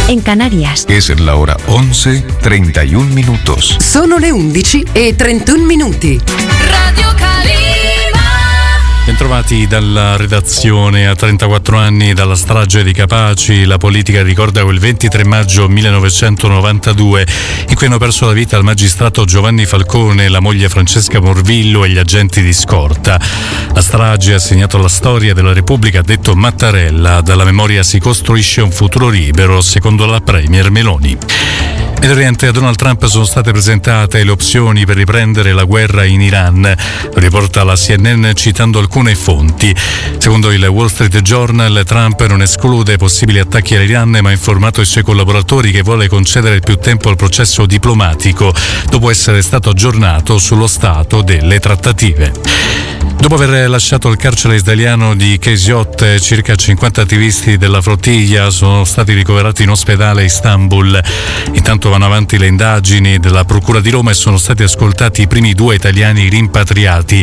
en Canarias. Es la hora 11:31 minutos. Sono le 11:31. Radio Calima. Bentrovati dalla redazione. A 34 anni dalla strage di Capaci, la politica ricorda quel 23 maggio 1992 in cui hanno perso la vita il magistrato Giovanni Falcone, la moglie Francesca Morvillo e gli agenti di scorta. La strage ha segnato la storia della Repubblica, ha detto Mattarella. Dalla memoria si costruisce un futuro libero, secondo la premier Meloni. Medio Oriente, a Donald Trump sono state presentate le opzioni per riprendere la guerra in Iran. Lo riporta la CNN citando alcune fonti. Secondo il Wall Street Journal, Trump non esclude possibili attacchi all'Iran, ma ha informato i suoi collaboratori che vuole concedere più tempo al processo diplomatico, dopo essere stato aggiornato sullo stato delle trattative. Dopo aver lasciato il carcere israeliano di Kesiot, circa 50 attivisti della flottiglia sono stati ricoverati in ospedale a Istanbul. Intanto vanno avanti le indagini della Procura di Roma e sono stati ascoltati i primi 2 italiani rimpatriati.